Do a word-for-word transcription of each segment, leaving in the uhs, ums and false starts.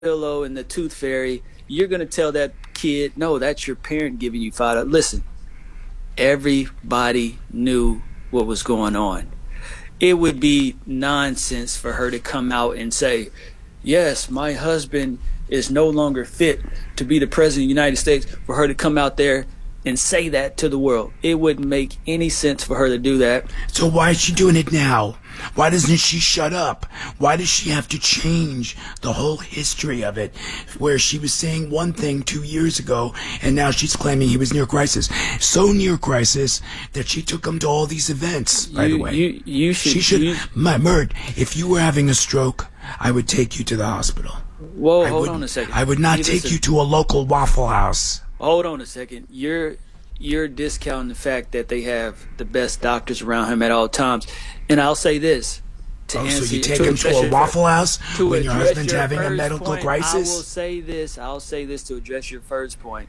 pillow and the tooth fairy, you're gonna tell that kid, no, that's your parent giving you five dollars. Listen, everybody knew what was going on. It would be nonsense for her to come out and say, yes, my husband is no longer fit to be the president of the United States, for her to come out there and say that to the world. It wouldn't make any sense for her to do that. So why is she doing it now? Why doesn't she shut up? Why does she have to change the whole history of it, where she was saying one thing two years ago and now she's claiming he was near crisis? So near crisis that she took him to all these events, by you, the way. You, you should... She should... You, my Mert, if you were having a stroke, I would take you to the hospital. Whoa, I hold would, on a second. I would not you take listen. you to a local Waffle House. Hold on a second. You're you're discounting the fact that they have the best doctors around him at all times. And I'll say this. To oh, answer, so you take to him to a Waffle House when your husband's your having a medical point, crisis? I will say this. I'll say this to address your first point.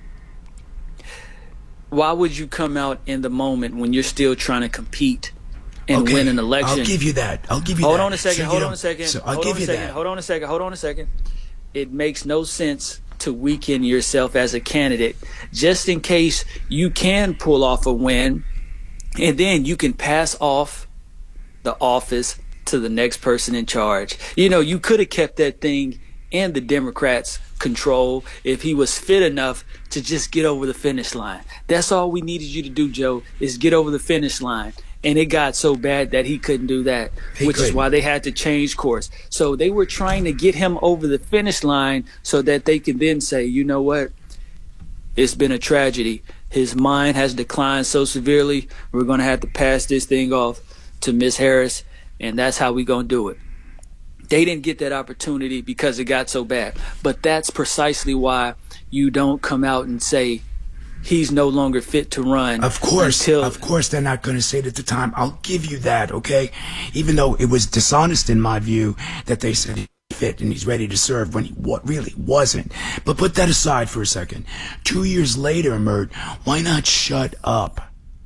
Why would you come out in the moment when you're still trying to compete and okay, win an election? I'll give you that. I'll give you hold that. On a second, so hold on a second. So I'll hold give on you a second. that. Hold on a second. Hold on a second. It makes no sense to weaken yourself as a candidate just in case you can pull off a win, and then you can pass off the office to the next person in charge. You know, you could have kept that thing in the Democrats' control if he was fit enough to just get over the finish line. That's all we needed you to do, Joe, is get over the finish line. And it got so bad that he couldn't do that, he which couldn't. is why they had to change course. So they were trying to get him over the finish line so that they could then say, you know what? It's been a tragedy. His mind has declined so severely, we're going to have to pass this thing off to Miz Harris, and that's how we're going to do it. They didn't get that opportunity because it got so bad. But that's precisely why you don't come out and say, he's no longer fit to run. Of course, until of course they're not going to say it at the time. I'll give you that, okay? Even though it was dishonest in my view that they said he's fit and he's ready to serve when he what really wasn't. But put that aside for a second. Two years later, Mert, why not shut up?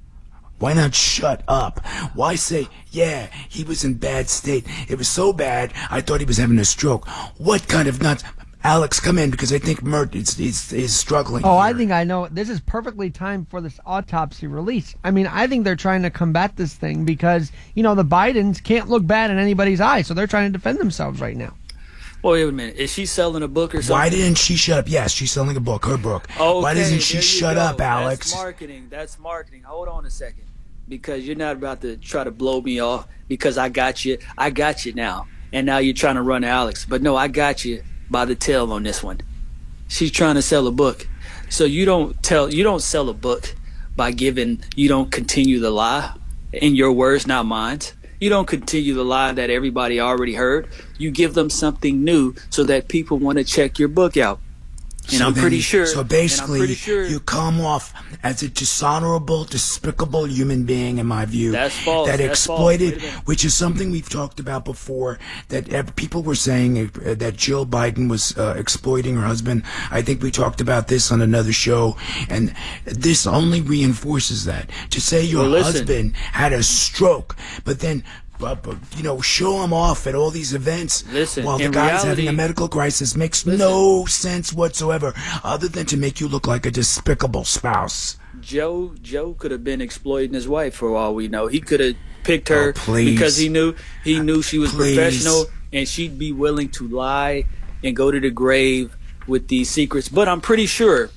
Why not shut up? Why say, yeah, he was in bad state. It was so bad, I thought he was having a stroke. What kind of nuts? Alex, come in, because I think Mert is, is, is struggling Oh, here. I think I know. This is perfectly timed for this autopsy release. I mean, I think they're trying to combat this thing because, you know, the Bidens can't look bad in anybody's eyes, so they're trying to defend themselves right now. Well, wait a minute. Is she selling a book or something? Why didn't she shut up? Yes, she's selling a book, her book. Okay, Why doesn't she there you shut go. up, Alex? That's marketing. That's marketing. Hold on a second. Because you're not about to try to blow me off because I got you. I got you now. And now you're trying to run Alex. But no, I got you by the tail on this one. She's trying to sell a book. So you don't tell you don't sell a book by giving you don't continue the lie in your words, not mine. You don't continue the lie that everybody already heard. You give them something new so that people want to check your book out. And so I'm then, pretty sure. So basically, pretty sure, you come off as a dishonorable, despicable human being, in my view. That's false. That That's exploited, false. which is something we've talked about before. That uh, people were saying uh, that Jill Biden was uh, exploiting her husband. I think we talked about this on another show, and this only reinforces that. To say your well, listen. husband had a stroke, but then. Uh, you know, show him off at all these events Listen, while the in guy's reality, having a medical crisis makes listen. no sense whatsoever, other than to make you look like a despicable spouse. Joe Joe could have been exploiting his wife for all we know. He could have picked her Oh, please. because he knew he knew she was Please. professional and she'd be willing to lie and go to the grave with these secrets. But I'm pretty sure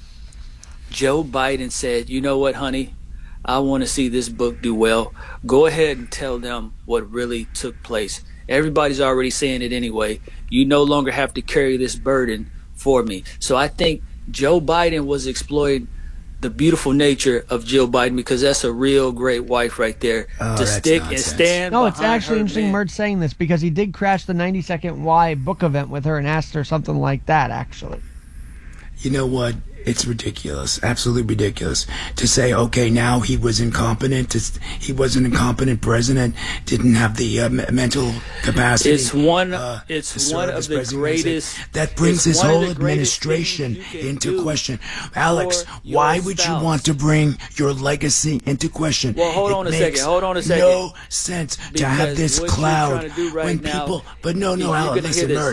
Joe Biden said, "You know what, honey? I want to see this book do well. Go ahead and tell them what really took place. Everybody's already saying it anyway. You no longer have to carry this burden for me." So I think Joe Biden was exploiting the beautiful nature of Jill Biden because that's a real great wife right there Oh, to that's stick nonsense. and stand No, it's behind actually her interesting man. Mert saying this because he did crash the ninety second Why book event with her and asked her something like that, actually. You know what? It's ridiculous, absolutely ridiculous, to say, okay, now he was incompetent, to, he was an incompetent president, didn't have the uh, me- mental capacity. It's one. uh, it's to serve one as of the president. greatest. That brings it's his one of whole the greatest administration things you can into do question. Alex, for your why would you spouse. want to bring your legacy into question? Well, hold It on a makes second, hold on a second. No sense to have Because this what you're cloud trying to do right when now, people. But no, no, you're Alex, gonna hear listen, this. Mert.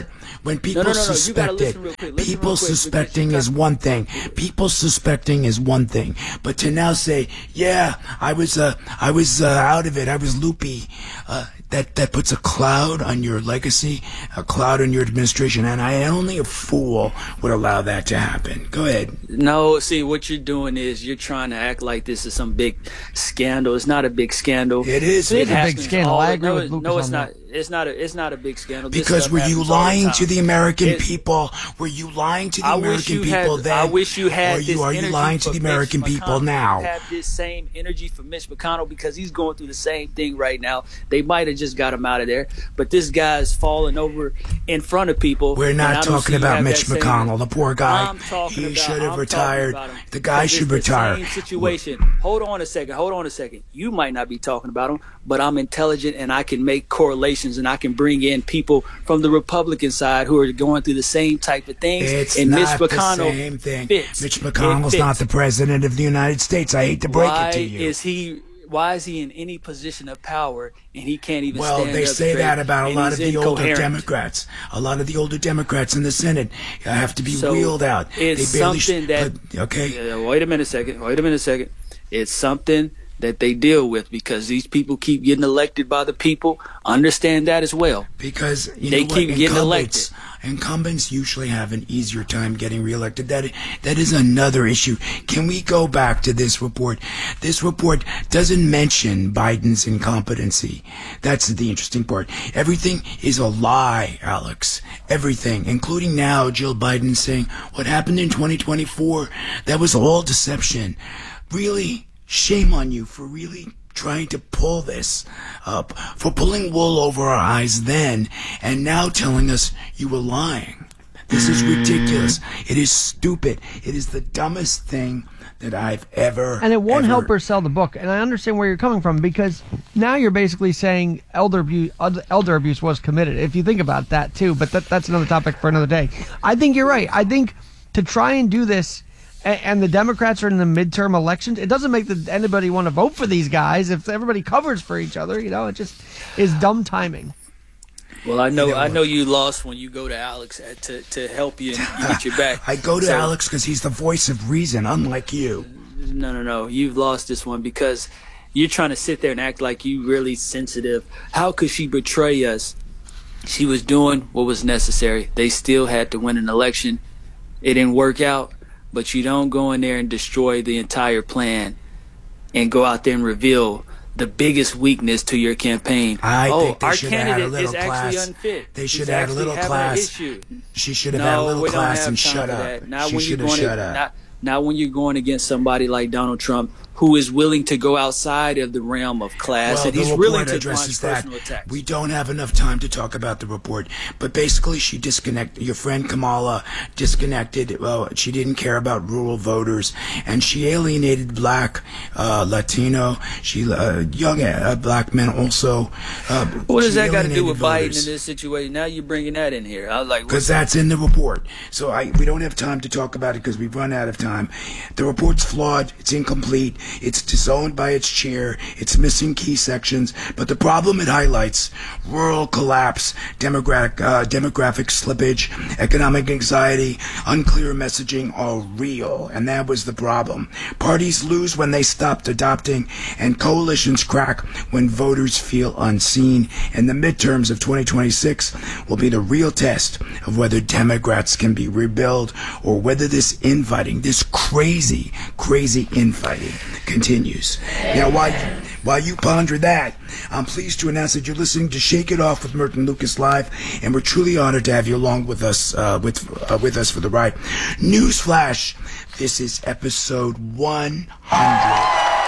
When people no, no, no, no. You suspect gotta listen it, real quick. Listen people real quick, suspecting is one thing. People suspecting is one thing. But to now say, yeah, I was, uh, I was uh, out of it. I was loopy. Uh, that that puts a cloud on your legacy, a cloud on your administration, and I only a fool would allow that to happen. Go ahead. No, see, what you're doing is you're trying to act like this is some big scandal. It's not a big scandal. It is. It is a big happens scandal. all- I agree no, with it- Lucas No, it's on not. that. It's not a. It's not a big scandal. This Because stuff were you happens all the lying time. to the American It- people? Were you lying to the I wish American you people had. then? I wish you had or this you, are you energy lying to for the Mitch American people McConnell. now? You have this same energy for Mitch McConnell because he's going through the same thing right now. They might have just got him out of there, but this guy's falling over in front of people. We're and I not don't talking see you about have Mitch that same- McConnell, the poor guy. I'm talking He about, should have I'm retired. talking about him The guy because should it's the retire. Same situation. Hold on a second. Hold on a second. You might not be talking about him, but I'm intelligent and I can make correlations and I can bring in people from the Republican side who are going through the same type of things. It's and not Mitch McConnell the same thing. fits. Mitch It McConnell's fits. not the president of the United States. I hate to break Why it to you. is he? Why is he in any position of power and he can't even Well, stand they up say straight, that about a and lot of he's the older incoherent? Democrats. A lot of the older Democrats in the Senate have to be So wheeled out. It's they barely something sh- that. but- okay. Uh, wait a minute, a second. Wait a minute, a second. It's something that they deal with because these people keep getting elected by the people. Understand that as well. Because you They know keep what? getting Incumbents, incumbents usually have an easier time getting reelected. That that is another issue. Can we go back to this report? This report doesn't mention Biden's incompetency. That's the interesting part. Everything is a lie, Alex. Everything, including now Jill Biden saying what happened in twenty twenty-four, that was all deception. Really, shame on you for really trying to pull this up, for pulling wool over our eyes then, and now telling us you were lying. This is ridiculous. It is stupid. It is the dumbest thing that I've ever And it won't ever- help her sell the book. And I understand where you're coming from because now you're basically saying elder abuse, elder abuse was committed. If you think about that too, but that, that's another topic for another day. I think you're right. I think to try and do this, and, and the Democrats are in the midterm elections, it doesn't make the, anybody want to vote for these guys if everybody covers for each other. You know, it just is dumb timing. Well, I know, You know I what? know you lost when you go to Alex uh, to to help you and you get your back. I go to So- Alex because he's the voice of reason, unlike you. No, no, no. You've lost this one because you're trying to sit there and act like you really sensitive. How could she betray us? She was doing what was necessary. They still had to win an election. It didn't work out, but you don't go in there and destroy the entire plan and go out there and reveal the biggest weakness to your campaign. I oh, think they our should have had a candidate little is actually class. unfit. They should He's have had a actually little having class. An issue. She should have No, had a little we don't class have and time shut for up. that. Not She when you're should have going shut to, up. not, not when you're going against somebody like Donald Trump, who is willing to go outside of the realm of class, Well, and the he's report willing to addresses launch that. personal attacks. We don't have enough time to talk about the report, but basically, she disconnected. Your friend Kamala disconnected. Well, she didn't care about rural voters, and she alienated black, uh, Latino, she uh, young uh, black men also. Uh, What does she that got to do with alienated Biden voters. in this situation? Now you're bringing that in here. I was like, Because that's in the report. So I we don't have time to talk about it because we've run out of time. The report's flawed. It's incomplete. It's disowned by its chair. It's missing key sections. But the problem it highlights, rural collapse, demographic, uh, demographic slippage, economic anxiety, unclear messaging are real. And that was the problem. Parties lose when they stopped adopting, and coalitions crack when voters feel unseen. And the midterms of twenty twenty-six will be the real test of whether Democrats can be rebuilt or whether this infighting, this crazy, crazy infighting continues. Now, while you, while you ponder that, I'm pleased to announce that you're listening to Shake It Off with Merton Lucas Live, and we're truly honored to have you along with us, uh, with uh, with us for the ride. Newsflash: this is episode one hundred.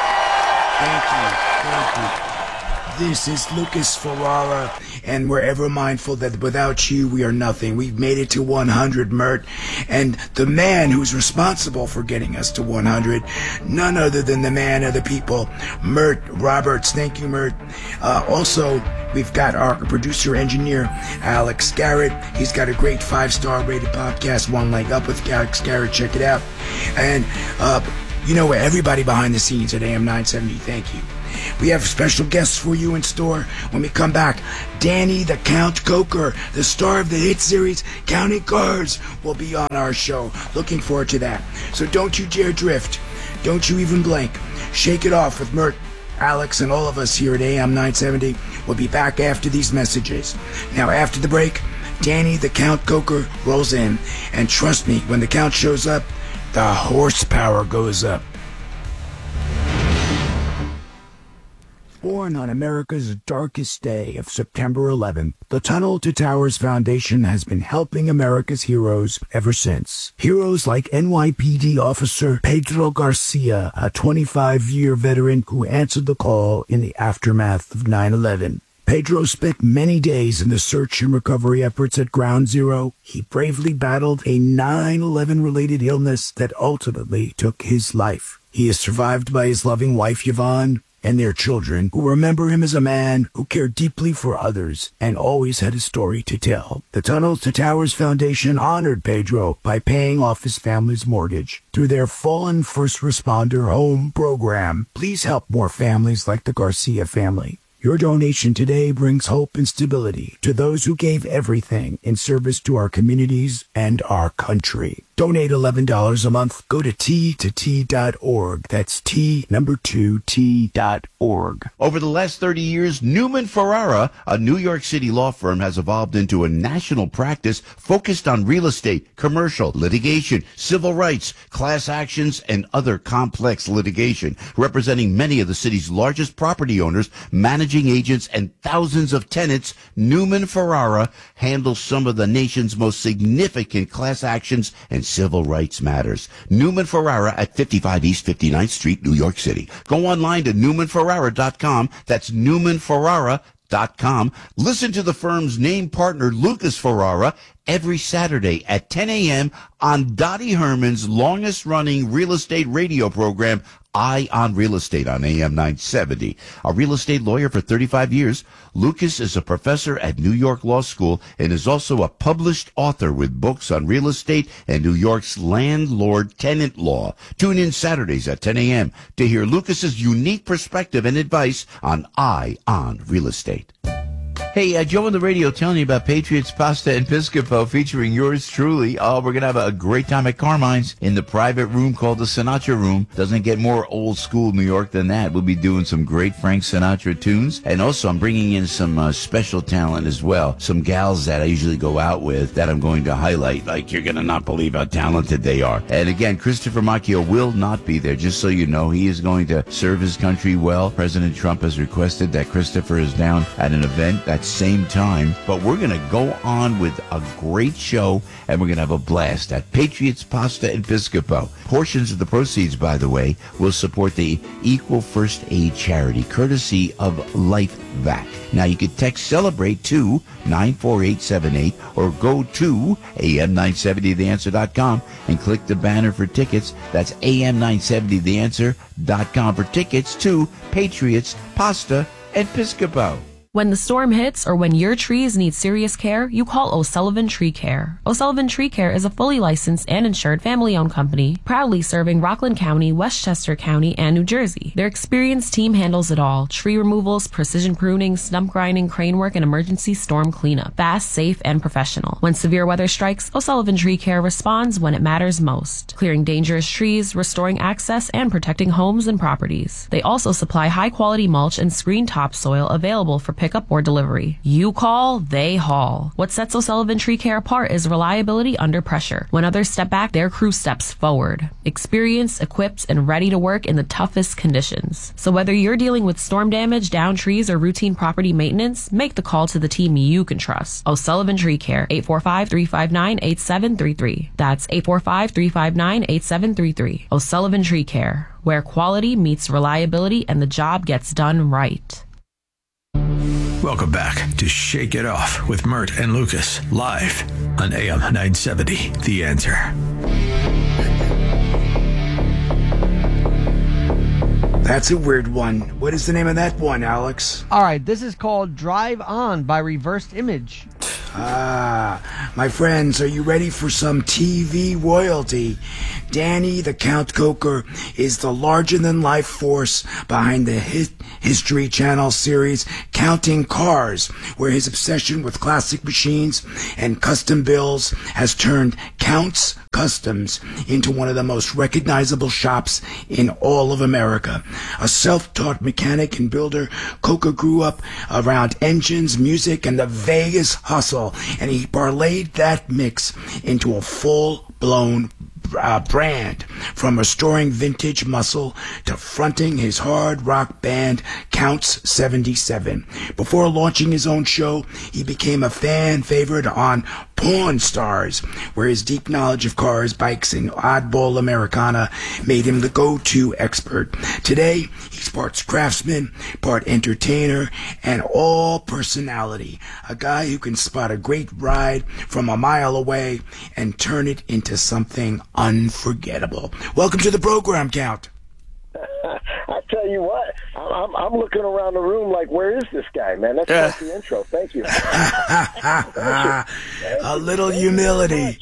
Thank you, thank you. This is Lucas Ferrara, and we're ever mindful that without you, we are nothing. We've made it to one hundred, Mert, and the man who's responsible for getting us to one hundred, none other than the man of the people, Mert Roberts. Thank you, Mert. Uh, also, we've got our producer engineer, Alex Garrett. He's got a great five-star rated podcast, One Leg Up with Alex Garrett. Check it out. And, uh, you know, everybody behind the scenes at A M nine seventy, thank you. We have special guests for you in store when we come back. Danny the Count Coker, the star of the hit series Counting Cars, will be on our show. Looking forward to that. So don't you dare drift. Don't you even blink. Shake it off with Mert, Alex, and all of us here at A M nine seventy. We'll be back after these messages. Now, after the break, Danny the Count Coker rolls in. And trust me, when the Count shows up, the horsepower goes up. Born on America's darkest day of September eleventh, the Tunnel to Towers Foundation has been helping America's heroes ever since. Heroes like N Y P D officer Pedro Garcia, a twenty-five-year veteran who answered the call in the aftermath of nine eleven. Pedro spent many days in the search and recovery efforts at Ground Zero. He bravely battled a nine eleven-related illness that ultimately took his life. He is survived by his loving wife, Yvonne, and their children, who remember him as a man who cared deeply for others and always had a story to tell. The Tunnel to Towers Foundation honored Pedro by paying off his family's mortgage through their Fallen First Responder Home program. Please help more families like the Garcia family. Your donation today brings hope and stability to those who gave everything in service to our communities and our country. Donate eleven dollars a month. Go to T to T dot org. That's T number two T dot org. Over the last thirty years, Newman Ferrara, a New York City law firm, has evolved into a national practice focused on real estate, commercial, litigation, civil rights, class actions, and other complex litigation, representing many of the city's largest property owners, managing agents, and thousands of tenants. Newman Ferrara handles some of the nation's most significant class actions and civil rights matters. Newman Ferrara at fifty-five East fifty-ninth Street, New York City. Go online to Newman Ferrara dot com. That's Newman Ferrara dot com. Listen to the firm's name partner, Lucas Ferrara, every Saturday at ten a.m. on Dottie Herman's longest-running real estate radio program, Eye on Real Estate, on A M nine seventy. A real estate lawyer for thirty-five years, Lucas is a professor at New York Law School and is also a published author with books on real estate and New York's landlord-tenant law. Tune in Saturdays at ten a.m. to hear Lucas's unique perspective and advice on Eye on Real Estate. Hey, uh, Joe on the radio telling you about Patriots Pasta and Piscopo featuring yours truly. Oh, we're going to have a great time at Carmine's in the private room called the Sinatra Room. Doesn't get more old school New York than that. We'll be doing some great Frank Sinatra tunes. And also, I'm bringing in some uh, special talent as well. Some gals that I usually go out with that I'm going to highlight. Like, you're going to not believe how talented they are. And again, Christopher Macchio will not be there, just so you know. He is going to serve his country well. President Trump has requested that Christopher is down at an event that's same time, but we're going to go on with a great show, and we're going to have a blast at Patriots Pasta and Piscopo. Portions of the proceeds, by the way, will support the Equal First Aid charity, courtesy of Life Vac. Now, you can text CELEBRATE to nine four eight seven eight or go to A M nine seventy the answer dot com and click the banner for tickets. That's A M nine seventy the answer dot com for tickets to Patriots Pasta and Piscopo. When the storm hits or when your trees need serious care, you call O'Sullivan Tree Care. O'Sullivan Tree Care is a fully licensed and insured family-owned company, proudly serving Rockland County, Westchester County, and New Jersey. Their experienced team handles it all: tree removals, precision pruning, stump grinding, crane work, and emergency storm cleanup. Fast, safe, and professional. When severe weather strikes, O'Sullivan Tree Care responds when it matters most, clearing dangerous trees, restoring access, and protecting homes and properties. They also supply high-quality mulch and screen topsoil available for pickup or delivery. You call, they haul. What sets O'Sullivan Tree Care apart is reliability under pressure. When others step back, their crew steps forward. Experienced, equipped, and ready to work in the toughest conditions. So whether you're dealing with storm damage, downed trees, or routine property maintenance, make the call to the team you can trust. O'Sullivan Tree Care, eight four five, three five nine, eight seven three three. That's eight four five, three five nine, eight seven three three. O'Sullivan Tree Care, where quality meets reliability and the job gets done right. Welcome back to Shake It Off with Mert and Lucas, live on A M nine seventy, The Answer. That's a weird one. What is the name of that one, Alex? All right, this is called Drive On by Reversed Image. Ah, my friends, are you ready for some T V royalty? Danny the Count Coker is the larger-than-life force behind the hit History Channel series Counting Cars, where his obsession with classic machines and custom bills has turned Count's Customs into one of the most recognizable shops in all of America. A self-taught mechanic and builder, Coker grew up around engines, music, and the Vegas hustle, and he parlayed that mix into a full-blown Uh, brand, from restoring vintage muscle to fronting his hard rock band Counts seventy-seven. Before launching his own show, he became a fan favorite on Pawn Stars, where his deep knowledge of cars, bikes, and oddball Americana made him the go-to expert. Today, he's part craftsman, part entertainer, and all personality. A guy who can spot a great ride from a mile away and turn it into something unforgettable. Welcome to the program, Count. I tell you what, I'm, I'm looking around the room like, where is this guy, man? That's uh. quite the intro. Thank you. A little humility.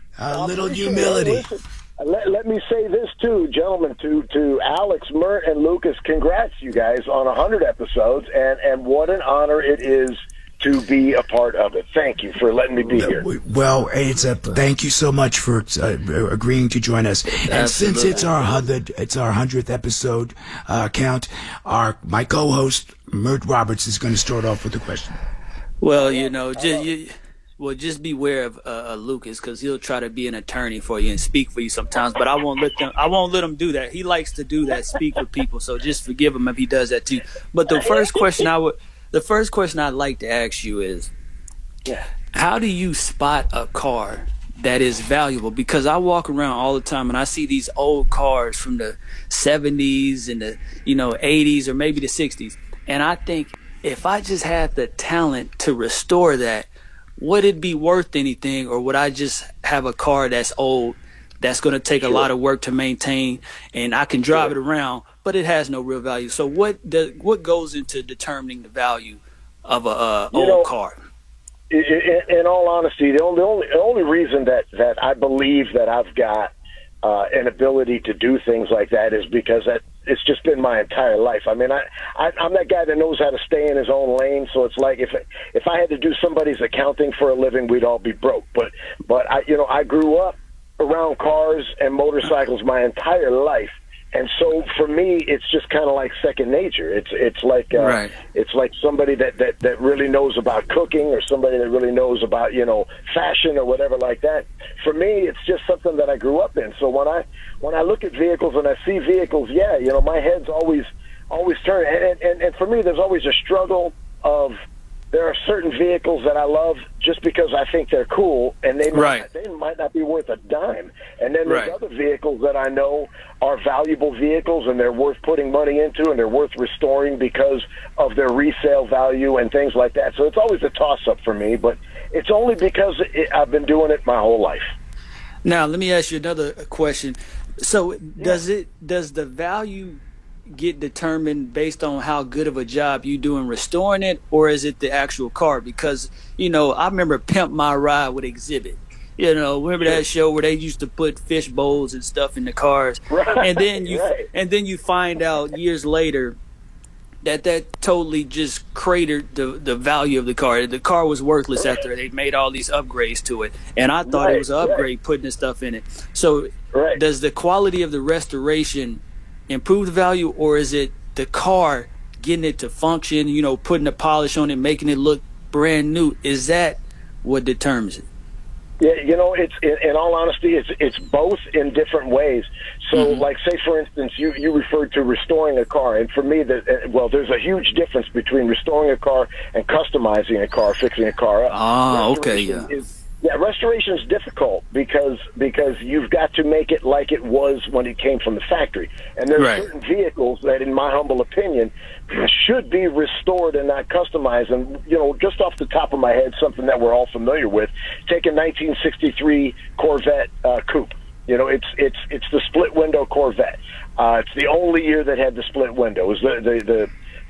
A little humility. Listen, let, let me say this, too, gentlemen, to, to Alex, Mert, and Lucas, congrats, you guys, on one hundred episodes, and, and what an honor it is to be a part of it. Thank you for letting me be here. Well, it's a thank you so much for uh, agreeing to join us. And since it's our hundred, it's our hundredth episode, uh, Count, our my co-host Mert Roberts is going to start off with a question. Well, you know, just you, well, just beware of uh, uh, Lucas, because he'll try to be an attorney for you and speak for you sometimes. But I won't let them. I won't let him do that. He likes to do that, speak for people. So just forgive him if he does that too. But the first question I would. The first question I'd like to ask you is, yeah. how do you spot a car that is valuable? Because I walk around all the time and I see these old cars from the seventies and the, you know, eighties or maybe the sixties. And I think if I just had the talent to restore that, would it be worth anything, or would I just have a car that's old, that's going to take sure. a lot of work to maintain, and I can drive sure. it around, but it has no real value? So what does, what goes into determining the value of a uh, old know, car? In, in all honesty, the only, the only the only reason that, that I believe that I've got uh, an ability to do things like that is because that it's just been my entire life. I mean, I, I I'm that guy that knows how to stay in his own lane. So it's like if if I had to do somebody's accounting for a living, we'd all be broke. But but I you know I grew up around cars and motorcycles my entire life, and so for me it's just kind of like second nature. It's it's like uh, right. it's like somebody that, that that really knows about cooking, or somebody that really knows about, you know, fashion or whatever like that. For me, it's just something that I grew up in. So when I when I look at vehicles and I see vehicles, yeah, you know, my head's always always turned, and and, and for me there's always a struggle of, there are certain vehicles that I love just because I think they're cool, and they might, right. they might not be worth a dime. And then there's right. other vehicles that I know are valuable vehicles, and they're worth putting money into, and they're worth restoring because of their resale value and things like that. So it's always a toss-up for me, but it's only because it, I've been doing it my whole life. Now, let me ask you another question. So yeah. does it does the value get determined based on how good of a job you do in restoring it, or is it the actual car? Because, you know, I remember Pimp My Ride with Exhibit. You know, remember that show where they used to put fish bowls and stuff in the cars, right, and then you right. and then you find out years later that that totally just cratered the the value of the car. The car was worthless right. after they made all these upgrades to it, and I thought right, it was an upgrade right. putting this stuff in it. So, right. does the quality of the restoration improve the value, or is it the car getting it to function, you know, putting the polish on it, making it look brand new? Is that what determines it? Yeah, you know, it's in, in all honesty, it's it's both in different ways. So, mm-hmm. like, say for instance, you you referred to restoring a car, and for me, that well, there's a huge difference between restoring a car and customizing a car, fixing a car up. Ah, okay, yeah. Is, Yeah, restoration is difficult because because you've got to make it like it was when it came from the factory. And there are right. certain vehicles that, in my humble opinion, should be restored and not customized. And, you know, just off the top of my head, something that we're all familiar with, take a nineteen sixty-three Corvette uh, coupe. You know, it's it's it's the split window Corvette. Uh, it's the only year that had the split window. It was the the, the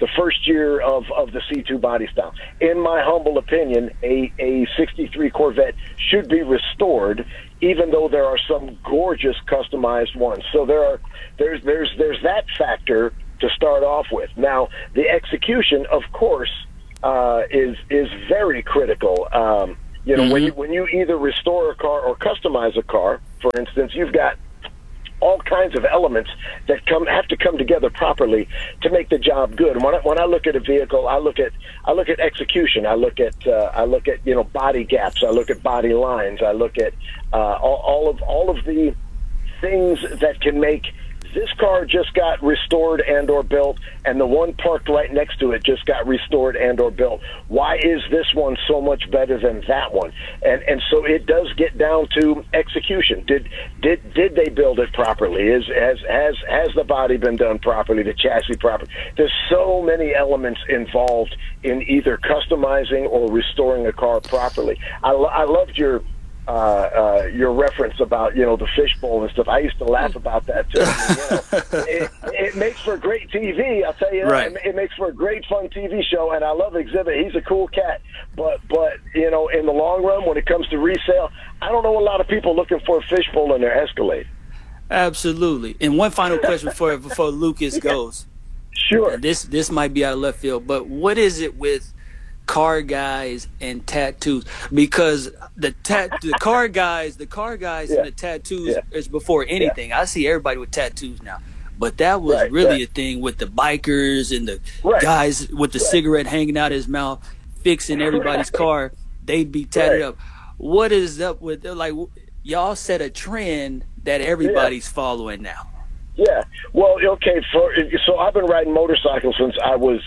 the first year of, of the C two body style. In my humble opinion, a, a sixty-three Corvette should be restored, even though there are some gorgeous customized ones. So there are there's there's there's that factor to start off with. Now, the execution, of course, uh, is is very critical. Um, you know, mm-hmm. when you when you either restore a car or customize a car, for instance, you've got all kinds of elements that come have to come together properly to make the job good. And when I, when I look at a vehicle, I look at I look at execution. I look at uh, I look at you know body gaps. I look at body lines. I look at uh, all, all of all of the things that can make this car just got restored and or built, and the one parked right next to it just got restored and or built. Why is this one so much better than that one? And and so it does get down to execution. Did did did they build it properly? Is has has has the body been done properly? The chassis properly? There's so many elements involved in either customizing or restoring a car properly. I, lo- I loved your. Uh, uh, your reference about, you know, the fishbowl and stuff. I used to laugh about that, too. I mean, you know, it, it makes for great T V, I'll tell you that. Right. It, it makes for a great, fun T V show, and I love Exhibit. He's a cool cat. But, but you know, in the long run, when it comes to resale, I don't know a lot of people looking for a fishbowl in their Escalade. Absolutely. And one final question before before Lucas goes. Sure. And this this might be out of left field, but what is it with car guys and tattoos? Because the tat the car guys the car guys yeah. and the tattoos yeah. is before anything. Yeah. I see everybody with tattoos now, but that was right, really right. a thing with the bikers and the right. guys with the right. cigarette hanging out his mouth fixing everybody's right. car. They'd be tatted right. up. What is up with, like, y'all set a trend that everybody's yeah. following now? Yeah, well, okay. For so I've been riding motorcycles since I was,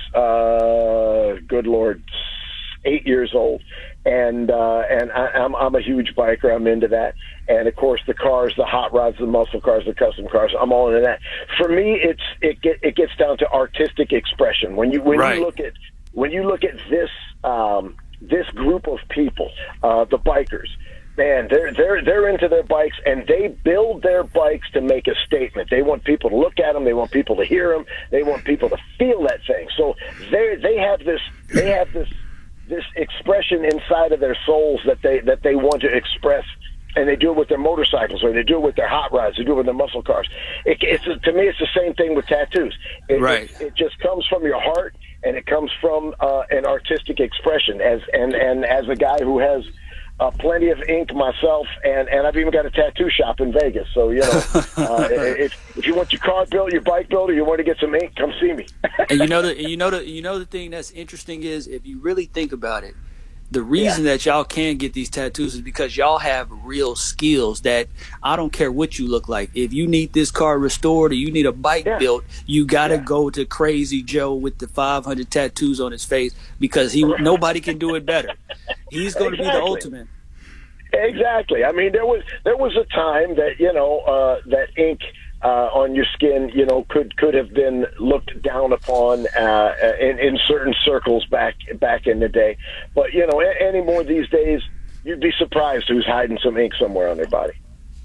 uh, good Lord, eight years old, and uh, and I, I'm I'm a huge biker. I'm into that, and of course the cars, the hot rods, the muscle cars, the custom cars. I'm all into that. For me, it's it get it gets down to artistic expression. When you when right. you look at when you look at this um, this group of people, uh, the bikers. Man, they're they're they're into their bikes, and they build their bikes to make a statement. They want people to look at them. They want people to hear them. They want people to feel that thing. So they they have this they have this this expression inside of their souls that they that they want to express, and they do it with their motorcycles, or they do it with their hot rods. They do it with their muscle cars. It, it's to me, it's the same thing with tattoos. It, right. It, it just comes from your heart, and it comes from uh, an artistic expression. As and and as a guy who has Uh, plenty of ink myself, and, and I've even got a tattoo shop in Vegas. So, you know, uh, if if you want your car built, your bike built, or you want to get some ink, come see me. And you know the you know the you know the thing that's interesting is, if you really think about it, the reason yeah. that y'all can get these tattoos is because y'all have real skills that I don't care what you look like. If you need this car restored or you need a bike yeah. built, you got to yeah. go to Crazy Joe with the five hundred tattoos on his face, because he nobody can do it better. He's going exactly. to be the ultimate. Exactly. I mean, there was there was a time that, you know, uh, that ink uh, on your skin, you know, could could have been looked down upon uh, in in certain circles back back in the day. But, you know, a- anymore these days, you'd be surprised who's hiding some ink somewhere on their body.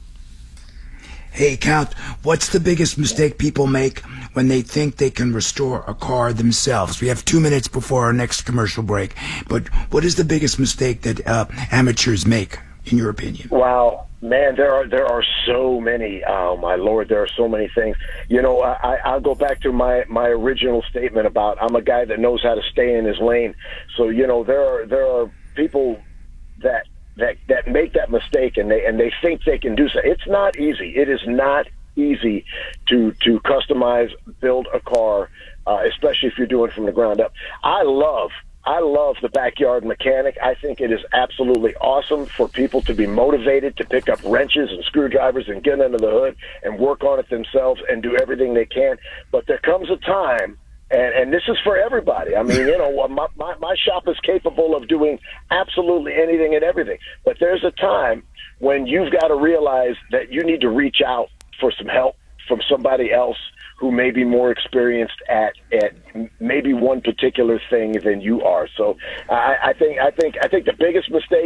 Hey, Count, what's the biggest mistake people make when they think they can restore a car themselves? We have two minutes before our next commercial break, but what is the biggest mistake that uh, amateurs make, in your opinion? Wow, man, there are there are so many. Oh my Lord, there are so many things. You know, I, I'll go back to my, my original statement about I'm a guy that knows how to stay in his lane. So, you know, there are there are people that that that make that mistake, and they and they think they can do so. It's not easy. It is not easy to to customize, build a car, uh, especially if you're doing it from the ground up. I love. I love the backyard mechanic. I think it is absolutely awesome for people to be motivated to pick up wrenches and screwdrivers and get under the hood and work on it themselves and do everything they can. But there comes a time, and, and this is for everybody. I mean, you know, my, my, my shop is capable of doing absolutely anything and everything. But there's a time when you've got to realize that you need to reach out for some help from somebody else who may be more experienced at, at maybe one particular thing than you are. So I, I think I think I think the biggest mistake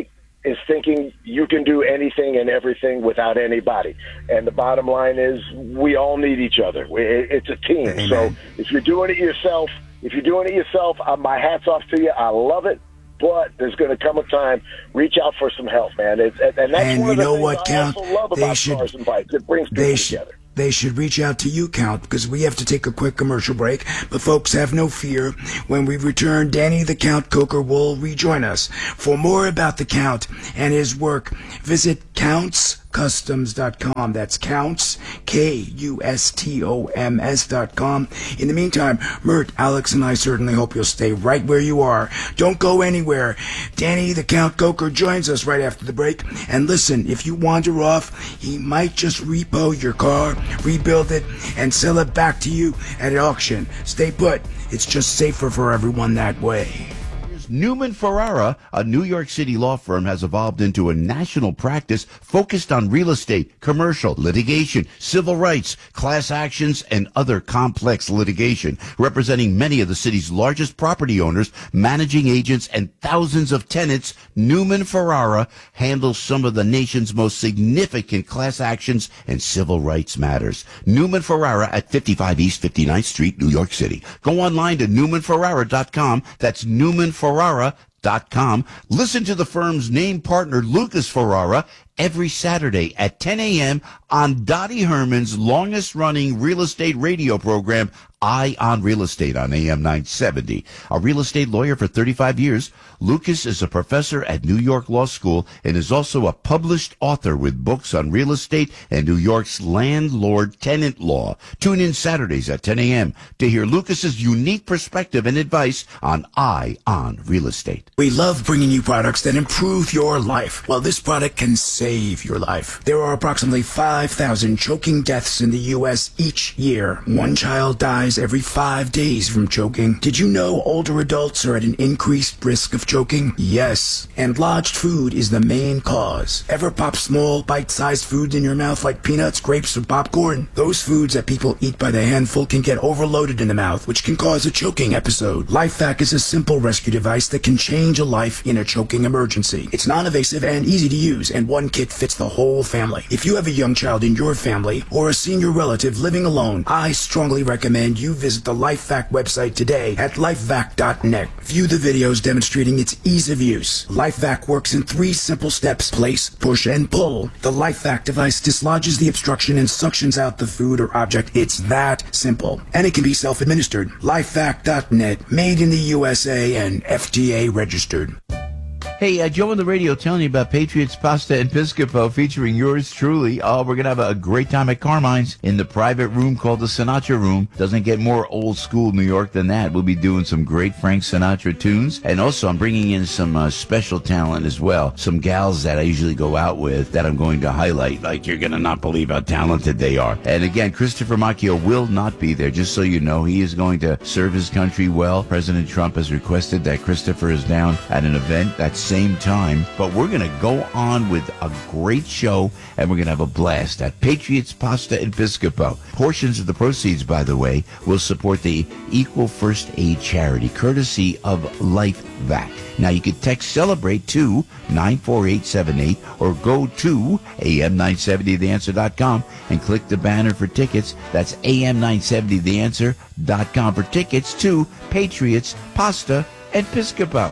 is thinking you can do anything and everything without anybody. And the bottom line is we all need each other. It's a team. Amen. So if you're doing it yourself, if you're doing it yourself, uh, my hat's off to you. I love it. But there's going to come a time, reach out for some help, man. It's, and that's and one of you the know things what, I Count? also love they about should, Cars and Bikes. It brings people they should, together. They should reach out to you, Count, because we have to take a quick commercial break. But folks, have no fear. When we return, Danny the Count Coker will rejoin us. For more about the Count and his work, visit counts customs dot com. That's Counts, K U S T O M S dot com. In the meantime, Mert, Alex, and I certainly hope you'll stay right where you are. Don't go anywhere. Danny the Count Coker joins us right after the break. And listen, if you wander off, he might just repo your car, rebuild it, and sell it back to you at an auction. Stay put. It's just safer for everyone that way. Newman Ferrara, a New York City law firm, has evolved into a national practice focused on real estate, commercial, litigation, civil rights, class actions, and other complex litigation, representing many of the city's largest property owners, managing agents, and thousands of tenants. Newman Ferrara handles some of the nation's most significant class actions and civil rights matters. Newman Ferrara at fifty-five East fifty-ninth Street, New York City. Go online to newman ferrara dot com. That's Newman Ferrara. Ferrara dot com. Listen to the firm's name partner, Lucas Ferrara, every Saturday at ten a.m. on Dottie Herman's longest-running real estate radio program, Eye on Real Estate, on A M nine seventy. A real estate lawyer for thirty-five years, Lucas is a professor at New York Law School and is also a published author with books on real estate and New York's landlord-tenant law. Tune in Saturdays at ten a.m. to hear Lucas's unique perspective and advice on Eye on Real Estate. We love bringing you products that improve your life. Well, this product can save your life. There are approximately five thousand choking deaths in the U S each year. One child dies every five days from choking. Did you know older adults are at an increased risk of choking? Yes. And lodged food is the main cause. Ever pop small, bite-sized foods in your mouth like peanuts, grapes, or popcorn? Those foods that people eat by the handful can get overloaded in the mouth, which can cause a choking episode. LifeVac is a simple rescue device that can change a life in a choking emergency. It's non-invasive and easy to use, and one kit fits the whole family. If you have a young child in your family or a senior relative living alone, I strongly recommend you visit the LifeVac website today at lifevac dot net. View the videos demonstrating its ease of use. LifeVac works in three simple steps: place, push, and pull. The LifeVac device dislodges the obstruction and suctions out the food or object. It's that simple. And it can be self-administered. lifevac dot net, made in the U S A and F D A registered. Hey, uh, Joe on the radio telling you about Patriots Pasta and Piscopo featuring yours truly. Oh, we're going to have a, a great time at Carmine's in the private room called the Sinatra Room. Doesn't get more old school New York than that. We'll be doing some great Frank Sinatra tunes. And also I'm bringing in some uh, special talent as well. Some gals that I usually go out with that I'm going to highlight. Like, you're going to not believe how talented they are. And again, Christopher Macchio will not be there, just so you know. He is going to serve his country well. President Trump has requested that Christopher is down at an event that's same time, but we're going to go on with a great show, and we're going to have a blast at Patriots Pasta and Piscopo. Portions of the proceeds, by the way, will support the Equal First Aid charity, courtesy of LifeVac. Now, you can text CELEBRATE to nine four eight seven eight or go to A M nine seventy the answer dot com and click the banner for tickets. That's A M nine seventy the answer dot com for tickets to Patriots Pasta and Piscopo.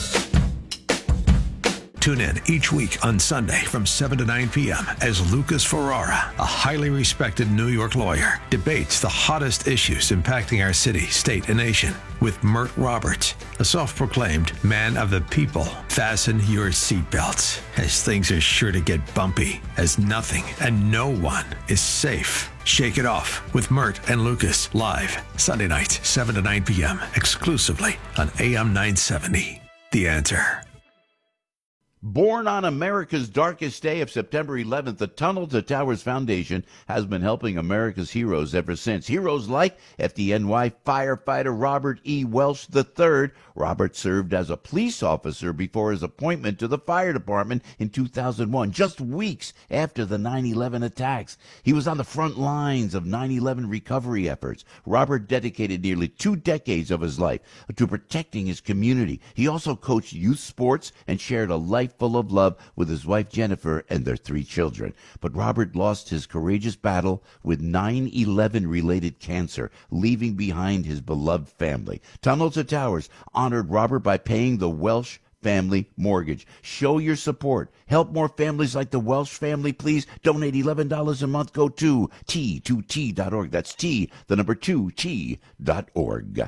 Tune in each week on Sunday from seven to nine p.m. as Lucas Ferrara, a highly respected New York lawyer, debates the hottest issues impacting our city, state, and nation with Mert Roberts, a self-proclaimed man of the people. Fasten your seatbelts, as things are sure to get bumpy, as nothing and no one is safe. Shake It Off with Mert and Lucas, live Sunday nights, seven to nine p.m., exclusively on A M nine seventy. The Answer. Born on America's darkest day of September eleventh, the Tunnel to Towers Foundation has been helping America's heroes ever since. Heroes like F D N Y firefighter Robert E. Welsh the third. Robert served as a police officer before his appointment to the fire department in two thousand one, just weeks after the nine eleven attacks. He was on the front lines of nine eleven recovery efforts. Robert dedicated nearly two decades of his life to protecting his community. He also coached youth sports and shared a life life full of love with his wife Jennifer and their three children. But Robert lost his courageous battle with nine eleven related cancer, leaving behind his beloved family. Tunnels to Towers honored Robert by paying the Welsh Family Mortgage. Show your support. Help more families like the Welsh family, please. Donate eleven dollars a month. Go to T two T dot org. That's T, the number two, T dot org.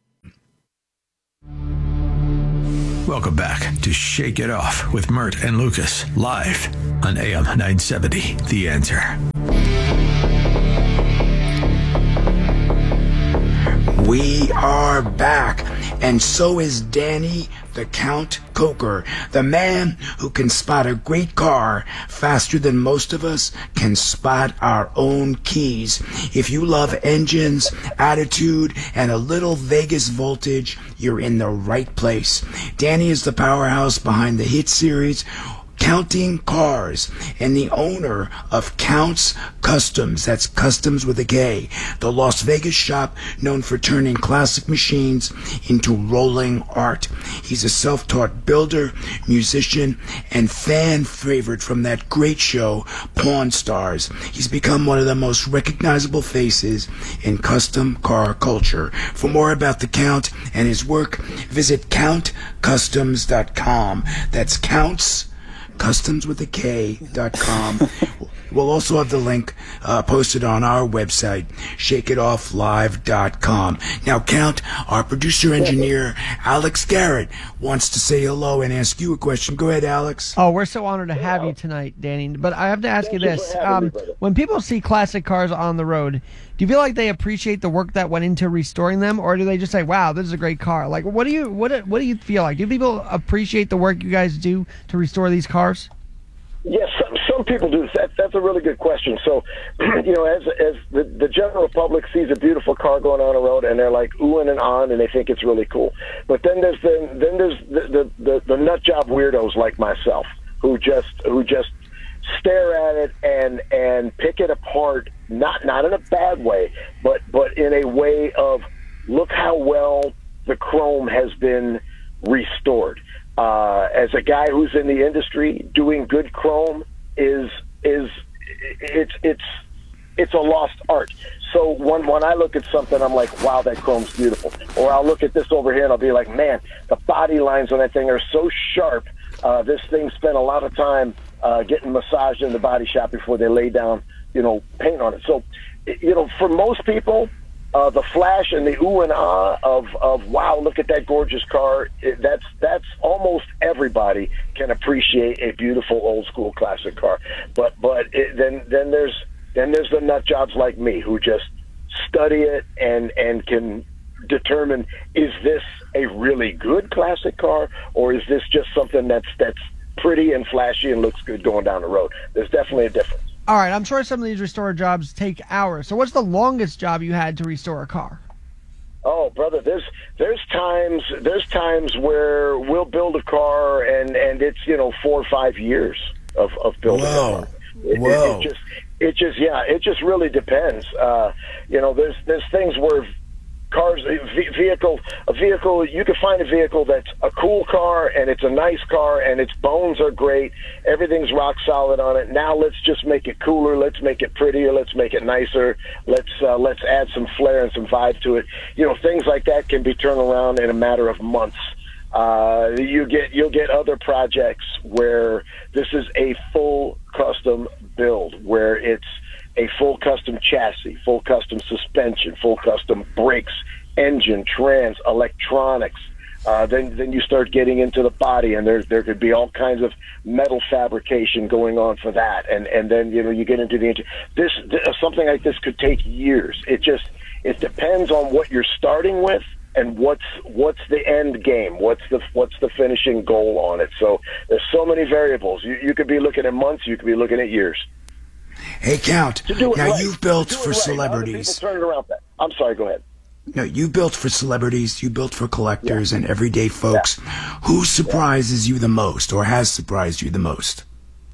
Welcome back to Shake It Off with Mert and Lucas, live on A M nine seventy, The Answer. We are back, and so is Danny the Count Coker, the man who can spot a great car faster than most of us can spot our own keys. If you love engines, attitude, and a little Vegas voltage, you're in the right place. Danny is the powerhouse behind the hit series Counting Cars, and the owner of Counts Customs, that's Customs with a K, the Las Vegas shop known for turning classic machines into rolling art. He's a self-taught builder, musician, and fan favorite from that great show, Pawn Stars. He's become one of the most recognizable faces in custom car culture. For more about the Count and his work, visit count customs dot com. That's Counts Customs with a K dot com. We'll also have the link uh, posted on our website, shake it off live dot com. Now, Count, our producer engineer, Alex Garrett, wants to say hello and ask you a question. Go ahead, Alex. Oh, we're so honored to have you tonight, Danny. But I have to ask you this. Um, when people see classic cars on the road, do you feel like they appreciate the work that went into restoring them, or do they just say, wow, this is a great car? Like, what do you what do- what do you feel like? Do people appreciate the work you guys do to restore these cars? Yes, some, some people do. That, that's a really good question. So, you know, as as the, the general public sees a beautiful car going on the road, and they're like oohing and on, and they think it's really cool. But then there's the, then there's the, the, the, the nut job weirdos like myself who just who just stare at it and and pick it apart, not not in a bad way, but but in a way of look how well the chrome has been restored. Uh, as a guy who's in the industry, doing good chrome is is it's it's it's a lost art. So when when I look at something, I'm like, wow, that chrome's beautiful. Or I'll look at this over here and I'll be like, man, the body lines on that thing are so sharp. Uh, this thing spent a lot of time uh, getting massaged in the body shop before they lay down, you know, paint on it. So, you know, for most people, Uh, the flash and the ooh and ah of, of wow, look at that gorgeous car. It, that's that's almost everybody can appreciate a beautiful old school classic car. But but it, then then there's then there's the nut jobs like me who just study it and and can determine, is this a really good classic car, or is this just something that's that's pretty and flashy and looks good going down the road? There's definitely a difference. All right, I'm sure some of these restore jobs take hours. So what's the longest job you had to restore a car? Oh, brother, there's there's times there's times where we'll build a car and, and it's, you know, four or five years of, of building Whoa. a car. It, Whoa. It, it just it just yeah, it just really depends. Uh, you know, there's there's things where cars, a vehicle, a vehicle, you can find a vehicle that's a cool car and it's a nice car and its bones are great. Everything's rock solid on it. Now let's just make it cooler. Let's make it prettier. Let's make it nicer. Let's, uh, let's add some flair and some vibe to it. You know, things like that can be turned around in a matter of months. Uh, you get, you'll get other projects where this is a full custom build, where it's a full custom chassis, full custom suspension, full custom brakes, engine, trans, electronics. Uh, then, then you start getting into the body, and there, there could be all kinds of metal fabrication going on for that. And, and then, you know, you get into the engine. This, this, something like this could take years. It just, it depends on what you're starting with and what's, what's the end game. What's the, what's the finishing goal on it? So there's so many variables. You, you could be looking at months. You could be looking at years. Hey, Count, now right. you've built to do for it right. celebrities. Other people turn it around. I'm sorry, go ahead. No, you built for celebrities, you built for collectors, yeah, and everyday folks. Yeah. Who surprises yeah. you the most, or has surprised you the most?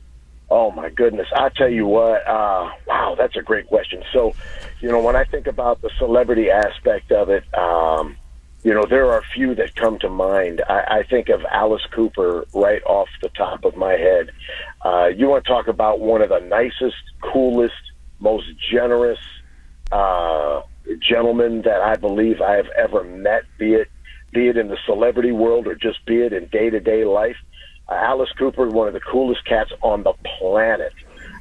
Oh, my goodness. I tell you what, uh, wow, that's a great question. So, you know, when I think about the celebrity aspect of it, um, you know, there are a few that come to mind. I, I think of Alice Cooper right off the top of my head. Uh, you want to talk about one of the nicest, coolest, most generous uh, gentlemen that I believe I have ever met, be it be it in the celebrity world or just be it in day-to-day life. Uh, Alice Cooper, one of the coolest cats on the planet.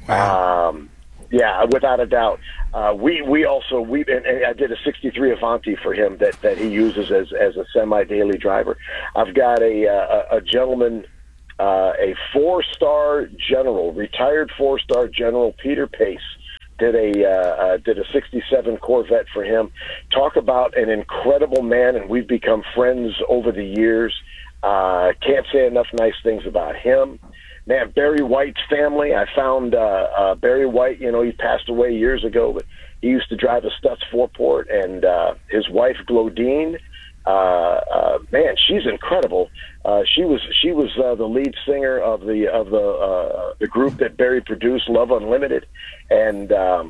Wow. Um, yeah, without a doubt. Uh, we we also we and, and I did a sixty-three Avanti for him that, that he uses as as a semi-daily driver. I've got a a, a gentleman, uh, a four-star general, retired four-star general, Peter Pace. Did a uh, uh, did a sixty-seven Corvette for him. Talk about an incredible man, and we've become friends over the years. Uh, can't say enough nice things about him. Man, Barry White's family. I found uh, uh, Barry White. You know, he passed away years ago, but he used to drive a Stutz four-port, and uh, his wife Glodine. Uh, uh, man, she's incredible. Uh, she was she was uh, the lead singer of the of the uh, the group that Barry produced, Love Unlimited, and um,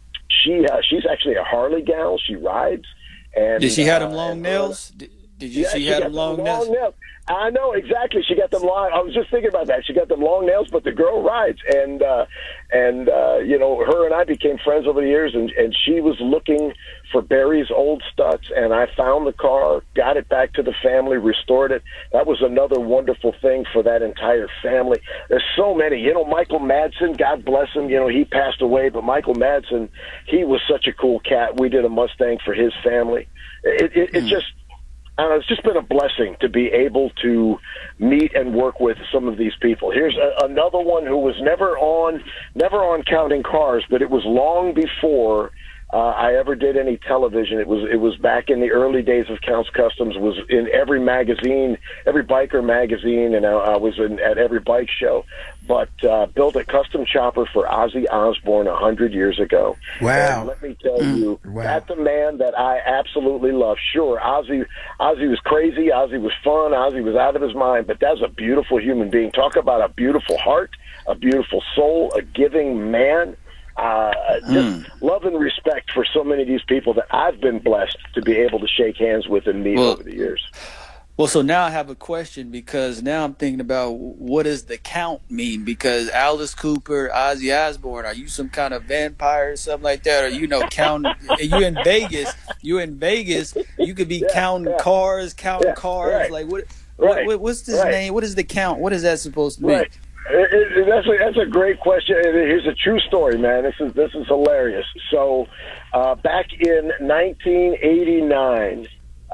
she uh, she's actually a Harley gal. She rides. And did she have them uh, long and, nails? Did, did you yeah, see she had got them long, long nails? nails? I know exactly. She got them long. I was just thinking about that. She got them long nails, but the girl rides, and uh, and uh, you know, her and I became friends over the years. And, and she was looking for Barry's old Stutz, and I found the car, got it back to the family, restored it. That was another wonderful thing for that entire family. There's so many. You know, Michael Madsen, God bless him. You know, he passed away, but Michael Madsen, he was such a cool cat. We did a Mustang for his family. It, it, it mm. just. Uh, it's just been a blessing to be able to meet and work with some of these people. Here's a, another one who was never on, never on Counting Cars, but it was long before uh, I ever did any television. It was it was back in the early days of Counts Customs. It was in every magazine, every biker magazine, and I, I was in, at every bike show. But uh, built a custom chopper for Ozzy Osbourne a hundred years ago. Wow! And let me tell mm. you, wow. that's a man that I absolutely love. Sure, Ozzy, Ozzy was crazy. Ozzy was fun. Ozzy was out of his mind. But that's a beautiful human being. Talk about a beautiful heart, a beautiful soul, a giving man. Uh, just mm. love and respect for so many of these people that I've been blessed to be able to shake hands with and meet well, over the years. Well, so now I have a question, because now I'm thinking about what does the count mean? Because Alice Cooper, Ozzy Osbourne, are you some kind of vampire or something like that? Or, you know, counting, you in Vegas, you in Vegas, you could be yeah, counting yeah. cars, counting yeah, cars. Right. Like, what, right. what, what's this right. name? What is the count? What is that supposed to mean? Right. It, it, that's a that's a great question. Here's a true story, man. This is this is hilarious. So, uh, back in nineteen eighty-nine,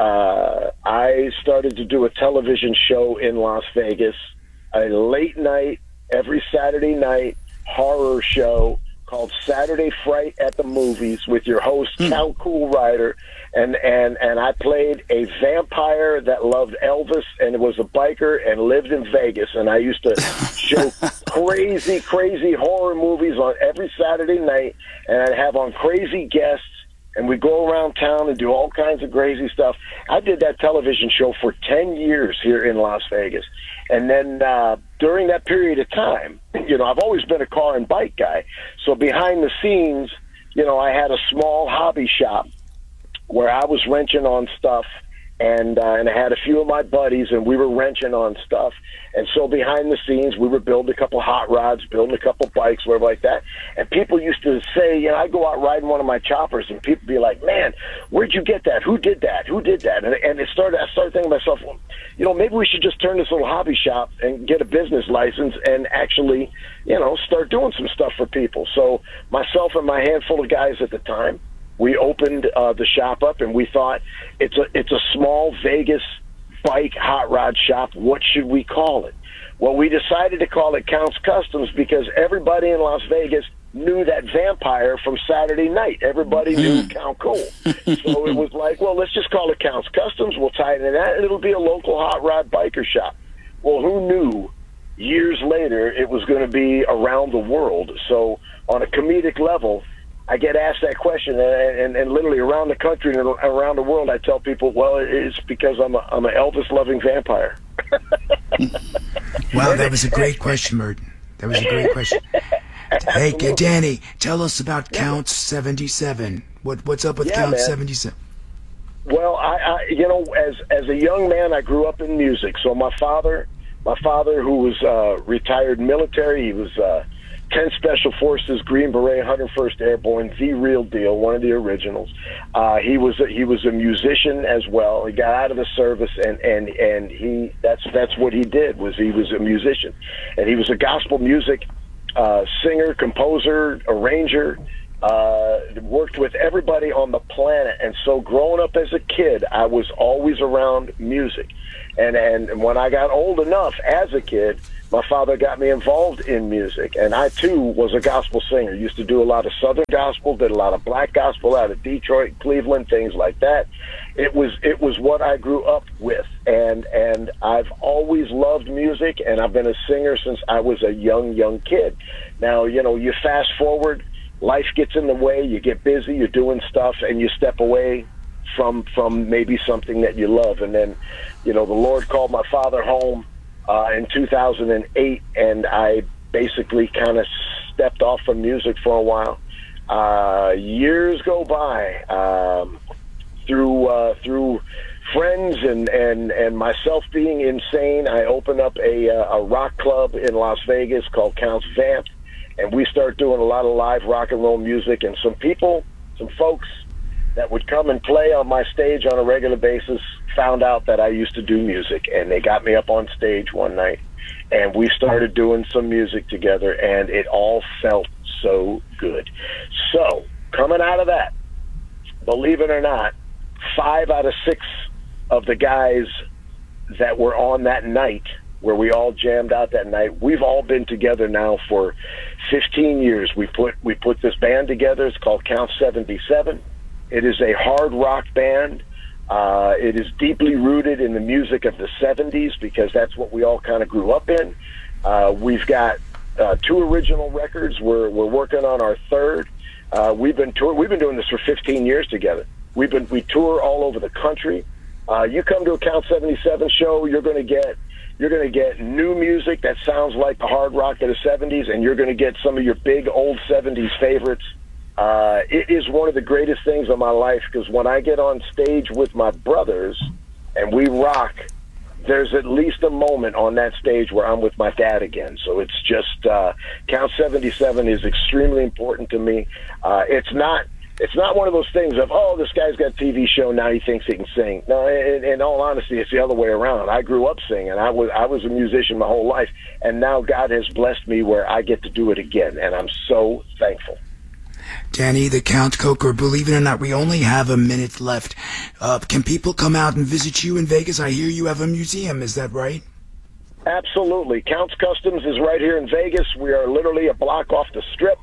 uh, I started to do a television show in Las Vegas, a late night, every Saturday night horror show called Saturday Fright at the Movies with your host mm. Count Cool Rider, and and and I played a vampire that loved Elvis and was a biker and lived in Vegas, and I used to show crazy crazy horror movies on every Saturday night, and I'd have on crazy guests, and we'd go around town and do all kinds of crazy stuff. I did that television show for ten years here in Las Vegas. And then uh, during that period of time, you know, I've always been a car and bike guy. So behind the scenes, you know, I had a small hobby shop where I was wrenching on stuff, and uh, and I had a few of my buddies, and we were wrenching on stuff. And so behind the scenes, we were building a couple hot rods, building a couple bikes, whatever like that. And people used to say, you know, I'd go out riding one of my choppers, and people be like, man, where'd you get that? Who did that? Who did that? And, and it started, I started thinking to myself, well, you know, maybe we should just turn this little hobby shop and get a business license and actually, you know, start doing some stuff for people. So myself and my handful of guys at the time, we opened uh, the shop up, and we thought it's a it's a small Vegas bike hot rod shop. What should we call it? Well, we decided to call it Counts Customs because everybody in Las Vegas knew that vampire from Saturday night. Everybody knew Count Cool. So it was like, well, let's just call it Counts Customs. We'll tie it in that, and it'll be a local hot rod biker shop. Well, who knew years later it was going to be around the world? So on a comedic level, I get asked that question, and, and, and literally around the country and around the world, I tell people, well, it's because I'm a, I'm an Elvis-loving vampire. Wow, that was a great question, Merton. That was a great question. Hey, Danny, tell us about Count seventy-seven. What What's up with yeah, Count man. seventy-seven? Well, I, I, you know, as as a young man, I grew up in music. So my father, my father, who was uh, retired military, he was uh, tenth Special Forces, Green Beret, one hundred first Airborne, the real deal, one of the originals. Uh, he was a, he was a musician as well. He got out of the service, and and and he that's that's what he did, was he was a musician, and he was a gospel music uh, singer, composer, arranger. Uh, worked with everybody on the planet, and so growing up as a kid, I was always around music. And and when I got old enough as a kid, my father got me involved in music, and I too was a gospel singer. Used to do a lot of Southern gospel, did a lot of black gospel out of Detroit, Cleveland, things like that. It was it was what I grew up with, and and I've always loved music, and I've been a singer since I was a young young kid. Now, you know, you fast forward. Life gets in the way, you get busy, you're doing stuff, and you step away from from maybe something that you love. And then, you know, the Lord called my father home uh, in two thousand eight, and I basically kind of stepped off from music for a while. Uh, years go by um, through uh, through friends and, and, and myself being insane. I opened up a, a rock club in Las Vegas called Counts Vamp. And we start doing a lot of live rock and roll music, and some people, some folks that would come and play on my stage on a regular basis found out that I used to do music, and they got me up on stage one night, and we started doing some music together, and it all felt so good. So, coming out of that, believe it or not, five out of six of the guys that were on that night, where we all jammed out that night, we've all been together now for fifteen years. We put we put this band together. It's called Count seventy-seven. It is a hard rock band. Uh, it is deeply rooted in the music of the seventies, because that's what we all kind of grew up in. Uh, we've got uh, two original records. We're we're working on our third. Uh, we've been tour- We've been doing this for fifteen years together. We've been we tour all over the country. Uh, you come to a Count seventy-seven show, you're going to get You're going to get new music that sounds like the hard rock of the seventies, and you're going to get some of your big old seventies favorites. Uh, it is one of the greatest things of my life, because when I get on stage with my brothers and we rock, there's at least a moment on that stage where I'm with my dad again. So it's just, uh, Count seventy-seven is extremely important to me. Uh, it's not It's not one of those things of, oh, this guy's got a T V show, now he thinks he can sing. No, in, in all honesty, it's the other way around. I grew up singing. I was I was a musician my whole life, and now God has blessed me where I get to do it again, and I'm so thankful. Danny, the Count Coker, believe it or not, we only have a minute left. Uh, can people come out and visit you in Vegas? I hear you have a museum. Is that right? Absolutely. Counts Customs is right here in Vegas. We are literally a block off the Strip.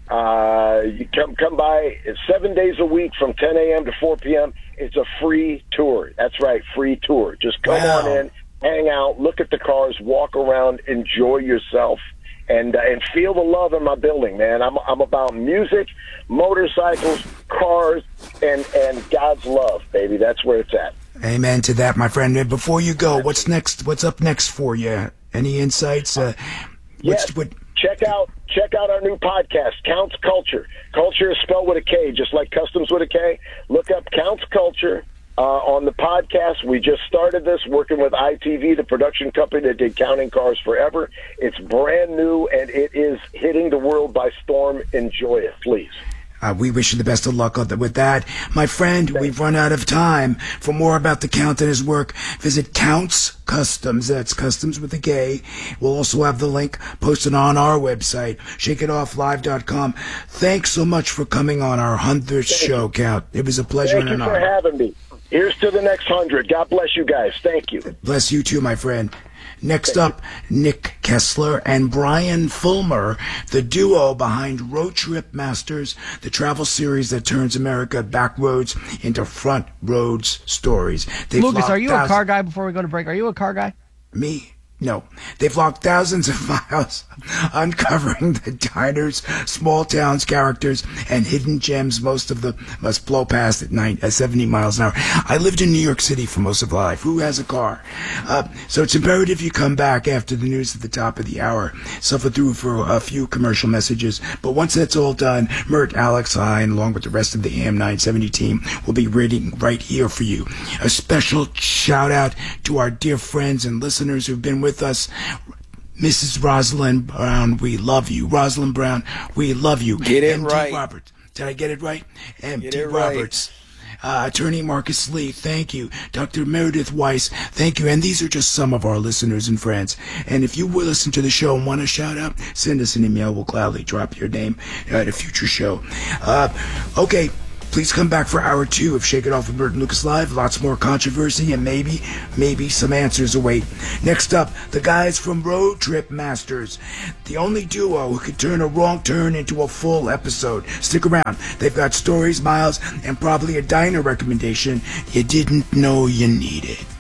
Uh, you come come by seven days a week from ten a.m. to four p.m. It's a free tour. That's right, free tour. Just come Wow. on in, hang out, look at the cars, walk around, enjoy yourself, and uh, and feel the love in my building, man. I'm I'm about music, motorcycles, cars, and and God's love, baby. That's where it's at. Amen to that, my friend. And before you go, what's next? What's up next for you? Any insights? Uh, what's, Yes. what, Check out check out our new podcast, Counts Culture. Culture is spelled with a K, just like customs with a K. Look up Counts Culture uh, on the podcast. We just started this, working with I T V, the production company that did Counting Cars Forever. It's brand new, and it is hitting the world by storm. Enjoy it, please. Uh, we wish you the best of luck with that. My friend, we've run out of time. For more about the Count and his work, visit Counts Customs. That's Customs with a K. We'll also have the link posted on our website, shake it off live dot com. Thanks so much for coming on our hundredth show, Count. It was a pleasure Thank and you an for honor. having me. Here's to the next hundred. God bless you guys. Thank you. Bless you too, my friend. Next up, Nick Kessler and Brian Fulmer, the duo behind Road Trip Masters, the travel series that turns America back roads into front roads stories. They've Lucas, logged are you a thousands- car guy before we go to break? Are you a car guy? Me? No, they've walked thousands of miles uncovering the diners, small towns, characters, and hidden gems. Most of them must blow past at night at seventy miles an hour. I lived in New York City for most of life. Who has a car? Uh, so it's imperative you come back after the news at the top of the hour. Suffer through for a few commercial messages. But once that's all done, Mert, Alex, I, and along with the rest of the A M nine seventy team, will be reading right here for you. A special shout out to our dear friends and listeners who've been with us. Missus Rosalind Brown, we love you. Rosalind Brown, we love you. Get it M T right. Roberts. Did I get it right? M T Get it right. Roberts. Uh, Attorney Marcus Lee, thank you. Doctor Meredith Weiss, thank you. And these are just some of our listeners and friends. And if you will listen to the show and want to shout out, send us an email. We'll gladly drop your name at a future show. Uh, okay. Please come back for hour two of Shake It Off with Bert and Lucas Live. Lots more controversy and maybe, maybe some answers await. Next up, the guys from Road Trip Masters. The only duo who could turn a wrong turn into a full episode. Stick around. They've got stories, miles, and probably a diner recommendation you didn't know you needed.